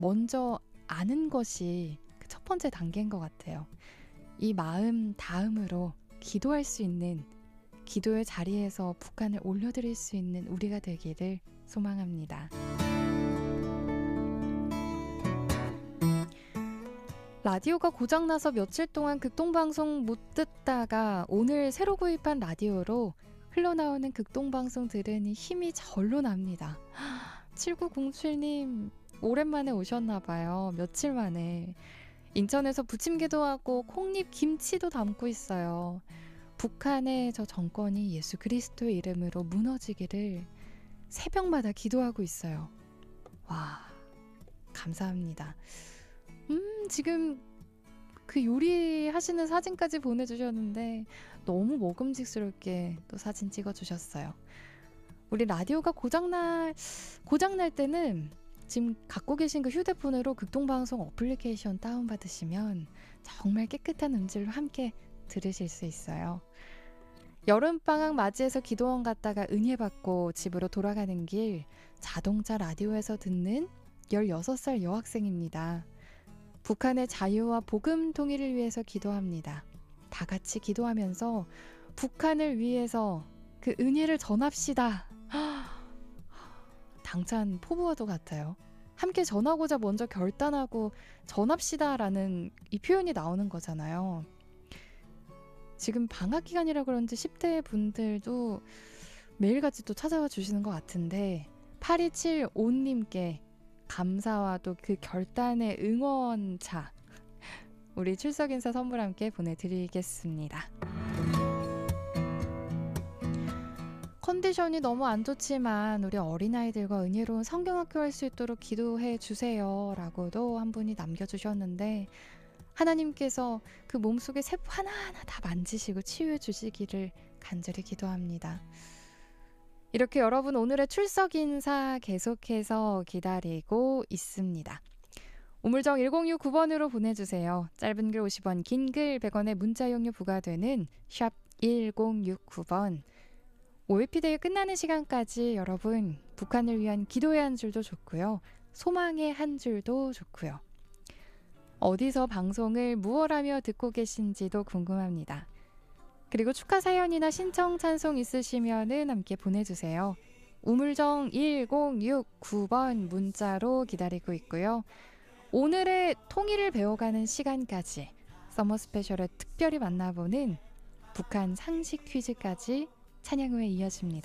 먼저 아는 것이 그 첫 번째 단계인 것 같아요. 이 마음 다음으로 기도할 수 있는, 기도의 자리에서 북한을 올려드릴 수 있는 우리가 되기를 소망합니다. 라디오가 고장나서 며칠 동안 극동방송 못 듣다가 오늘 새로 구입한 라디오로 흘러나오는 극동방송 들으니 힘이 절로 납니다. 7907님 오랜만에 오셨나봐요. 며칠 만에. 인천에서 부침개도 하고 콩잎 김치도 담고 있어요. 북한의 저 정권이 예수 그리스도의 이름으로 무너지기를 새벽마다 기도하고 있어요. 와, 감사합니다. 지금 그 요리하시는 사진까지 보내주셨는데 너무 먹음직스럽게 또 사진 찍어주셨어요. 우리 라디오가 고장날 때는 지금 갖고 계신 그 휴대폰으로 극동방송 어플리케이션 다운받으시면 정말 깨끗한 음질로 함께 들으실 수 있어요. 여름방학 맞이해서 기도원 갔다가 은혜 받고 집으로 돌아가는 길 자동차 라디오에서 듣는 16살 여학생입니다. 북한의 자유와 복음 통일을 위해서 기도합니다. 다 같이 기도하면서 북한을 위해서 그 은혜를 전합시다. 당찬 포부와도 같아요. 함께 전하고자 먼저 결단하고 전합시다라는 이 표현이 나오는 거잖아요. 지금 방학 기간이라 그런지 10대 분들도 매일같이 또 찾아와 주시는 것 같은데 8275님께 감사와 또 그 결단의 응원차 우리 출석 인사 선물 함께 보내드리겠습니다. 컨디션이 너무 안 좋지만 우리 어린아이들과 은혜로운 성경학교 할 수 있도록 기도해 주세요 라고도 한 분이 남겨주셨는데 하나님께서 그 몸속의 세포 하나하나 다 만지시고 치유해 주시기를 간절히 기도합니다. 이렇게 여러분 오늘의 출석 인사 계속해서 기다리고 있습니다. 우물정 1069번으로 보내주세요. 짧은 글 50원, 긴 글 100원의 문자 이용료 부과되는 샵 1069번. OLP데이 끝나는 시간까지 여러분 북한을 위한 기도의 한 줄도 좋고요. 소망의 한 줄도 좋고요. 어디서 방송을 무엇하며 듣고 계신지도 궁금합니다. 그리고 축하 사연이나 신청 찬송 있으시면은 함께 보내주세요. 우물정 1069번 문자로 기다리고 있고요. 오늘의 통일을 배워가는 시간까지 서머 스페셜을 특별히 만나보는 북한 상식 퀴즈까지 찬양 후에 이어집니다.